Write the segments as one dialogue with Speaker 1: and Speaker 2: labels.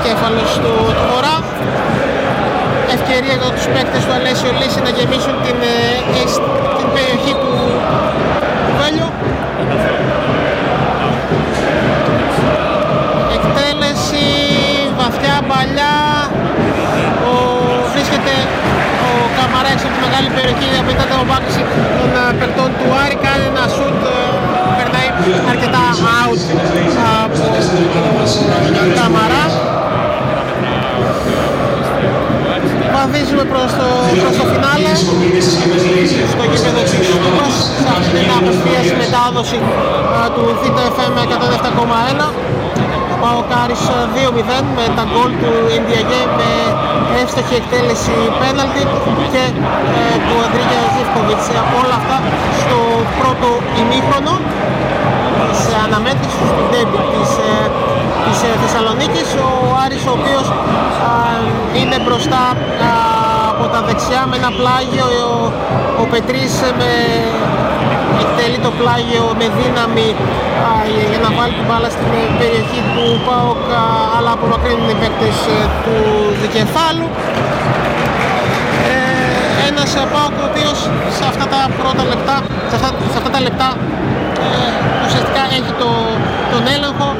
Speaker 1: δικέφαλος του Βορρά. Ευκαιρία για τους παίκτες του Αλέσιο Λύση να γεμίσουν την περιοχή του Βέλιο. Εκτέλεση βαθιά παλιά. Βρίσκεται ο Καμαρά έξω από τη μεγάλη περιοχή μετά την απομάκρυνση των παικτών του Άρη. Κάνει ένα σουτ, περνάει αρκετά out από τον Καμαρά. Βαδίζουμε προς το φινάλε στο γήπεδο της Τούπας σε αυτή την απευθείας μετάδοση του ΒΙΤΑ-FM 107,1. Ο Κάρις 2-0 με τα γκολ του Ενδιαγέ με εύστοχη εκτέλεση πέναλτι και του Αντρίγια Ζιβκοβιτς. Από όλα αυτά στο πρώτο ημίχρονο της αναμέτρησης του ντέρμπι της Θεσσαλονίκης. Ο Άρης, ο οποίος είναι μπροστά από τα δεξιά με ένα πλάγιο. Ο Πετρής εκτελεί το πλάγιο με δύναμη για να βάλει την μπάλα στην περιοχή του ΠΑΟΚ, αλλά απομακρύνουν οι παίκτες του δικεφάλου. Ένας ΠΑΟΚ ο οποίος σε αυτά τα πρώτα λεπτά, σε αυτά τα λεπτά ουσιαστικά έχει τον έλεγχο,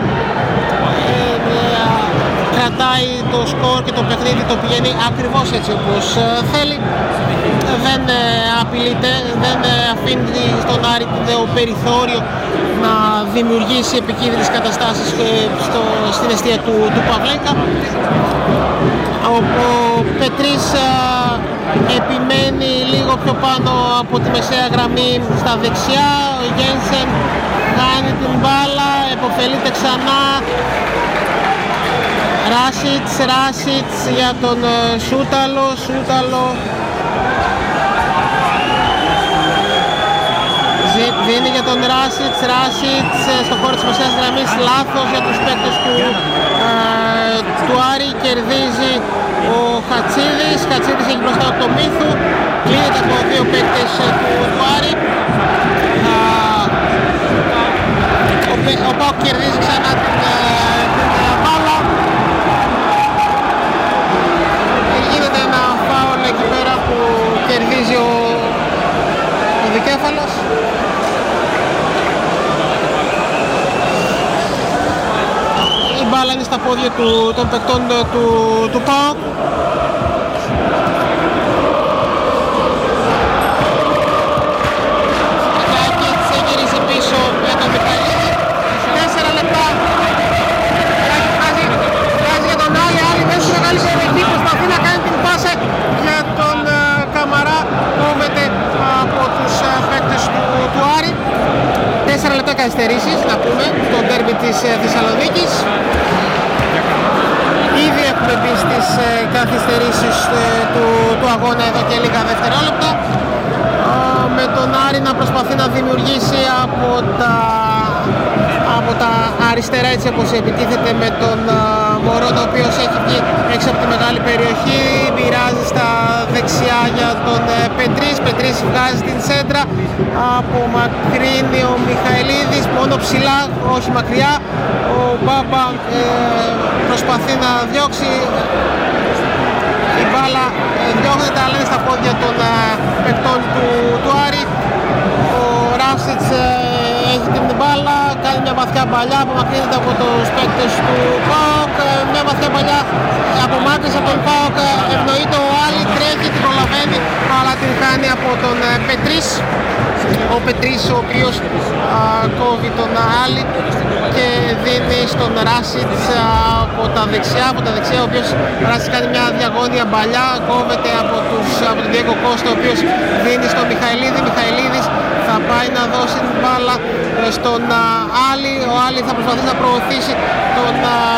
Speaker 1: κρατάει το σκορ και το παιχνίδι το πηγαίνει ακριβώς έτσι όπως θέλει. Δεν απειλείται, δεν αφήνει στον Άρη το περιθώριο να δημιουργήσει επικίνδυνες καταστάσεις στην εστία του Παυλέκα. Ο Πετρής επιμένει λίγο πιο πάνω από τη μεσαία γραμμή στα δεξιά. Ο Γένσεν κάνει την μπάλα, επωφελείται ξανά. Ράσιτς για τον Σούταλο. Δίνει για τον Ράσιτς στο χώρο της μεσαίας γραμμής, λάθος για τους παίκτες του Άρη. Κερδίζει ο Χατσίδης έχει μπροστά το Μύθου, κλείνεται από δύο παίκτες του Άρη. Ο ΠΑΟΚ κερδίζει ξανά την μπάλα. Γίνεται ένα φάουλ εκεί πέρα που κερδίζει ο δικέφαλος. Η μπάλα είναι στα πόδια των παικτών του ΠΑΟΚ. Έχει γυρίσει πίσω για τον Μιχαηλίδη. 4 λεπτά. Βγάζει για τον Άλλη μέσα στη μεγάλη περιοχή, προσπαθεί να κάνει την πάσα για τον Καμαρά. Κόβεται από τους παίκτες του Άρη. 4 λεπτά καθυστερήσεις, να πούμε, στο ντέρμπι της Θεσσαλονίκης. Ήδη έχουμε μπει στις καθυστερήσεις του αγώνα εδώ και λίγα δευτερόλεπτα. Με τον Άρη να προσπαθεί να δημιουργήσει από τα αριστερά, έτσι όπως επιτίθεται, με τον Μωρόν, ο οποίος έχει βγει έξω από τη μεγάλη περιοχή. Μοιράζει στα δεξιά για τον Πετρής βγάζει την σέντρα, απομακρύνει ο Μιχαηλίδης, μόνο ψηλά, όχι μακριά. Ο Μπάμπα προσπαθεί να διώξει, η μπάλα διώχνεται, αλλά είναι στα πόδια των παικτών του Άρη. Ο Ράσιτς έχει την μπάλα, κάνει μια βαθιά παλιά, απομακρύνεται από τους παίκτες του ΠΑΟΚ. Μια βαθιά παλιά απομάκρυνση από τον ΠΑΟΚ, ευνοείται ο Άλλη, τρέχει, την προλαβαίνει, αλλά την κάνει από τον Πετρής. Ο Πετρής, ο οποίος κόβει τον Άλλη και δίνει στον Ράσιτς από τα δεξιά, ο οποίος Ράσιτς κάνει μια διαγώνια παλιά, κόβεται από τον Διέγκο Κώστα, ο οποίος δίνει στον Μιχαηλίδης θα πάει να δώσει την μπάλα στον Άλλη. Ο Άλλη θα προσπαθήσει να προωθήσει τον